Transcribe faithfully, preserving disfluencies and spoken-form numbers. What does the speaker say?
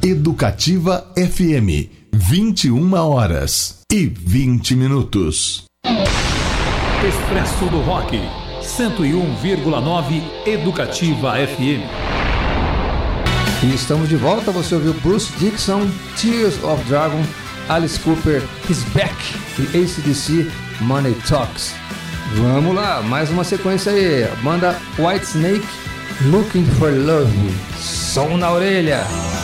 Educativa F M, vinte e uma horas e vinte minutos. Expresso do Rock, cento e um vírgula nove Educativa F M. E estamos de volta. Você ouviu Bruce Dickinson, Tears of Dragon, Alice Cooper, He's Back e A C D C, Money Talks. Vamos lá, mais uma sequência aí. Banda Whitesnake, Looking for Love. Som na orelha.